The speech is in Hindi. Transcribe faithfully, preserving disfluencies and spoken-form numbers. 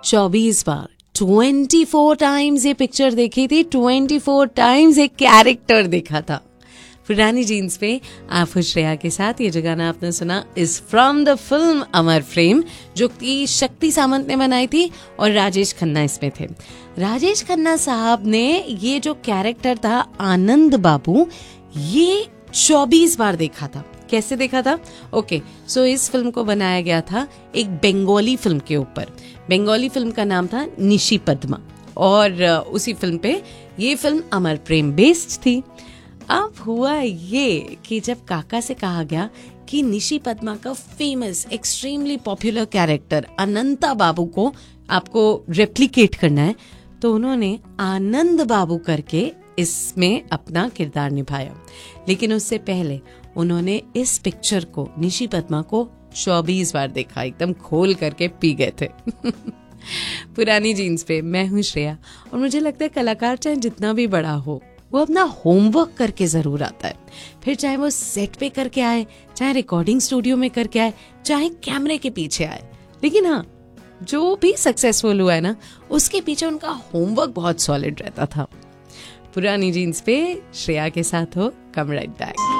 चौबीस बार, चौबीस टाइम्स ये पिक्चर देखी थी, चौबीस टाइम्स एक कैरेक्टर देखा था। पुरानी जीन्स पे आप श्रेया के साथ। ये जो गाना आपने सुना इज फ्रॉम द फिल्म अमर प्रेम, जो कि शक्ति सामंत ने बनाई थी और राजेश खन्ना इसमें थे। राजेश खन्ना साहब ने ये जो कैरेक्टर था आनंद बाबू, ये चौबीस बार देखा था। कैसे देखा था? ओके, सो इस फिल्म को बनाया गया था एक बंगाली फिल्म के ऊपर। बंगाली फिल्म का नाम था निशी पद्मा, और उसी फिल्म पे ये फिल्म अमर प्रेम बेस्ड थी। अब हुआ ये कि जब काका से कहा गया कि निशी पद्मा का फेमस एक्सट्रीमली पॉपुलर कैरेक्टर अनंता बाबू को आपको रेप्लिकेट करना है, तो उन्होंने आनंद बाबू करके इसमें अपना किरदार निभाया। लेकिन उससे पहले उन्होंने इस पिक्चर को, निशी पद्मा को चौबीस बार देखा, एकदम खोल करके पी गए थे। पुरानी जीन्स पे मैं हूँ श्रेया, और मुझे लगता है कलाकार चाहे जितना भी बड़ा हो, वो अपना होमवर्क करके जरूर आता है। फिर चाहे वो सेट पे करके आए, चाहे रिकॉर्डिंग स्टूडियो में करके आए, चाहे कैमरे के पीछे आए, लेकिन हाँ, जो भी सक्सेसफुल हुआ है ना, उसके पीछे उनका होमवर्क बहुत सॉलिड रहता था। पुरानी जीन्स पे श्रेया के साथ हो, कम राइट बैक।